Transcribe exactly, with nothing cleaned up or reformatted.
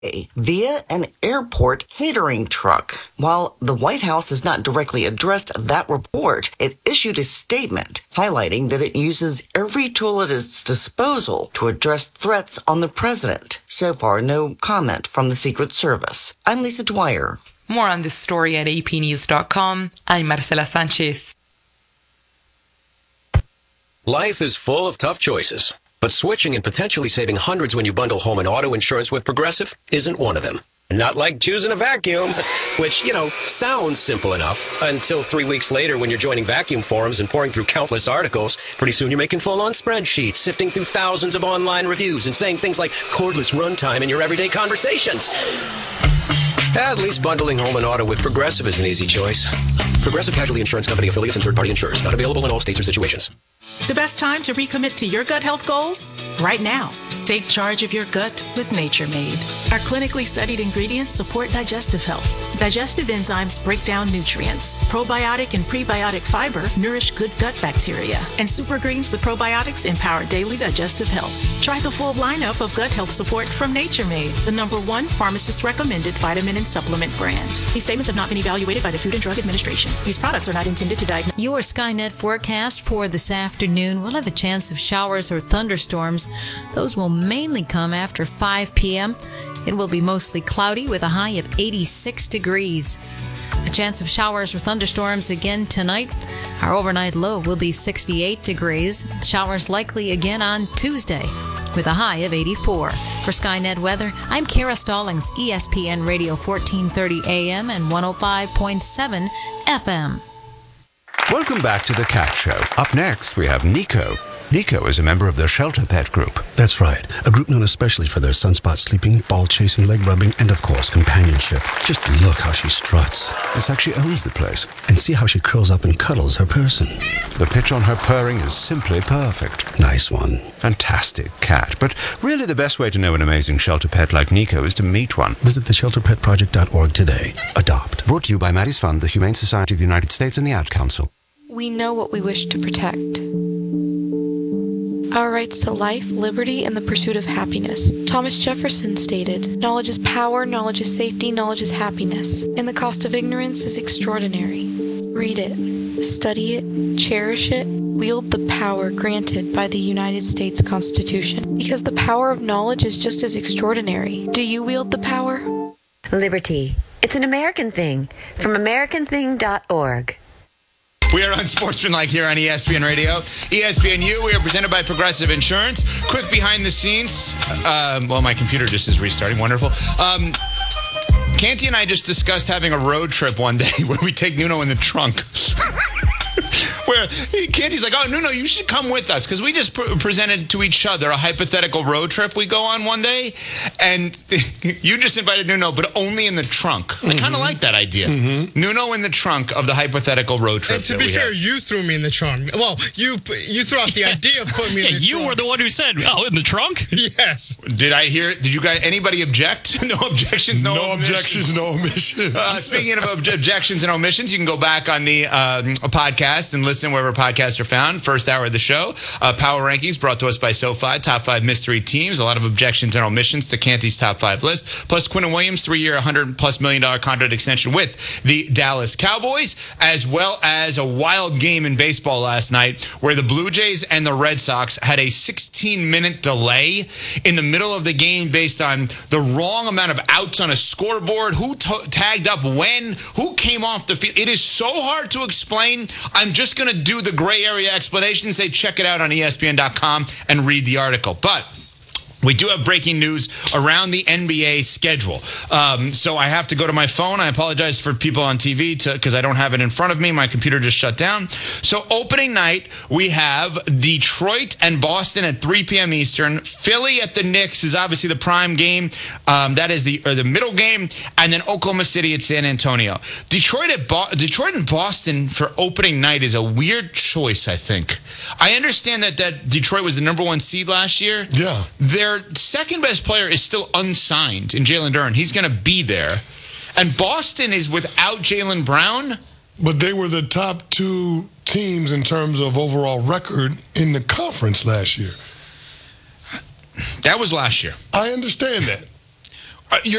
via an airport catering truck. While the White House has not directly addressed that report, it issued a statement highlighting that it uses every tool at its disposal to address threats on the president. So far, no comment from the Secret Service. I'm Lisa Dwyer. More on this story at A P news dot com. I'm Marcela Sanchez. Life is full of tough choices, but switching and potentially saving hundreds when you bundle home and auto insurance with Progressive isn't one of them. Not like choosing a vacuum, which, you know, sounds simple enough until three weeks later when you're joining vacuum forums and pouring through countless articles. Pretty soon you're making full-on spreadsheets, sifting through thousands of online reviews and saying things like cordless runtime in your everyday conversations. At least bundling home and auto with Progressive is an easy choice. Progressive Casualty Insurance Company affiliates and third-party insurers. Not available in all states or situations. The best time to recommit to your gut health goals? Right now. Take charge of your gut with Nature Made. Our clinically studied ingredients support digestive health. Digestive enzymes break down nutrients. Probiotic and prebiotic fiber nourish good gut bacteria. And super greens with probiotics empower daily digestive health. Try the full lineup of gut health support from Nature Made, the number one pharmacist-recommended vitamin and supplement brand. These statements have not been evaluated by the Food and Drug Administration. These products are not intended to diagnose. Your Skynet forecast for this afternoon will have a chance of showers or thunderstorms. Those will mainly come after five p.m. It will be mostly cloudy with a high of eighty-six degrees. A chance of showers or thunderstorms again tonight. Our overnight low will be sixty-eight degrees. Showers likely again on Tuesday with a high of eighty-four. For Skynet Weather, I'm Kara Stallings, E S P N Radio fourteen thirty A M and one oh five point seven F M. Welcome back to The Cat Show. Up next, we have Nico. Nico is a member of the Shelter Pet Group. That's right. A group known especially for their sunspot sleeping, ball chasing, leg rubbing, and of course, companionship. Just look how she struts. It's like she owns the place. And see how she curls up and cuddles her person. The pitch on her purring is simply perfect. Nice one. Fantastic cat. But really the best way to know an amazing shelter pet like Nico is to meet one. Visit the shelter pet project dot org today. Adopt. Brought to you by Maddie's Fund, the Humane Society of the United States, and the Ad Council. We know what we wish to protect. Our rights to life, liberty, and the pursuit of happiness. Thomas Jefferson stated, "Knowledge is power, knowledge is safety, knowledge is happiness, and the cost of ignorance is extraordinary." Read it, study it, cherish it, wield the power granted by the United States Constitution, because the power of knowledge is just as extraordinary. Do you wield the power? Liberty. It's an American thing. From American thing dot org. We are unsportsmanlike here on E S P N Radio. E S P N U, we are presented by Progressive Insurance. Quick behind the scenes. Um, well, my computer just is restarting. Wonderful. Um, Canty and I just discussed having a road trip one day where we take Nuno in the trunk. Where Canty's like, "Oh, Nuno, you should come with us," because we just pr- presented to each other a hypothetical road trip we go on one day, and you just invited Nuno, but only in the trunk. Mm-hmm. I kind of like that idea. Mm-hmm. Nuno in the trunk of the hypothetical road trip. And to that be we fair, have. You threw me in the trunk. Well, you you threw out the idea of putting me yeah, in the you trunk. were the one who said, "Oh, in the trunk." Yes. Did I hear? Did you guys? Anybody object? No objections. No, no omissions. objections. No omissions. Uh, speaking of ob- objections and omissions, you can go back on the um, podcast and listen wherever podcasts are found. First hour of the show. Uh, Power Rankings brought to us by SoFi. Top five mystery teams. A lot of objections and omissions to Canty's top five list. Plus Quinnen Williams, three-year, one hundred plus million dollar contract extension with the Dallas Cowboys, as well as a wild game in baseball last night where the Blue Jays and the Red Sox had a sixteen-minute delay in the middle of the game based on the wrong amount of outs on a scoreboard, who t- tagged up when, who came off the field. It is so hard to explain. I'm just going to do the gray area explanation and say check it out on E S P N dot com and read the article. But we do have breaking news around the N B A schedule. Um, so I have to go to my phone. I apologize for people on T V because I don't have it in front of me. My computer just shut down. So opening night, we have Detroit and Boston at three p.m. Eastern. Philly at the Knicks is obviously the prime game. Um, that is the or the middle game. And then Oklahoma City at San Antonio. Detroit at Bo- Detroit and Boston for opening night is a weird choice, I think. I understand that, that Detroit was the number one seed last year. Yeah. They're Their second best player is still unsigned in Jalen Duren. He's going to be there. And Boston is without Jaylen Brown. But they were the top two teams in terms of overall record in the conference last year. That was last year. I understand that. Uh, you're